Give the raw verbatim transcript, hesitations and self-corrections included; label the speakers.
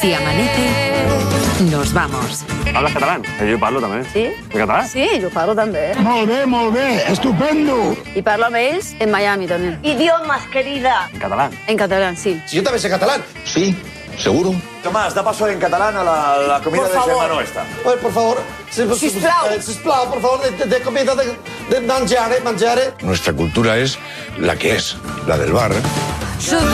Speaker 1: Si amanece, nos vamos.
Speaker 2: ¿Hablas catalán? Yo parlo també.
Speaker 3: Sí?
Speaker 2: En català?
Speaker 3: Sí, jo parlo també.
Speaker 4: Molt bé, molt bé, estupendo.
Speaker 3: I parlo amb ells en Miami també.
Speaker 5: Idiomas, querida.
Speaker 2: En catalán.
Speaker 3: En català, sí.
Speaker 6: Si yo también sé catalán.
Speaker 7: Sí, seguro.
Speaker 8: Tomás, da paso en catalán a la, la comida
Speaker 6: Por
Speaker 8: de
Speaker 6: favor.
Speaker 8: hermano esta.
Speaker 6: Por, por favor. Si,
Speaker 5: Sisplau.
Speaker 6: eh, sisplau, por favor, de, de comida, de, de mangiare, mangiare.
Speaker 7: Nuestra cultura es la que es, la del bar. ¿eh?